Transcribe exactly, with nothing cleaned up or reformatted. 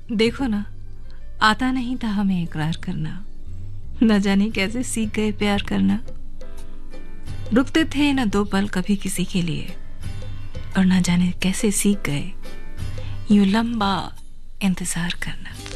देखो ना, आता नहीं था हमें इकरार करना, न जाने कैसे सीख गए प्यार करना। रुकते थे न दो पल कभी किसी के लिए, और न जाने कैसे सीख गए यूं लंबा इंतजार करना।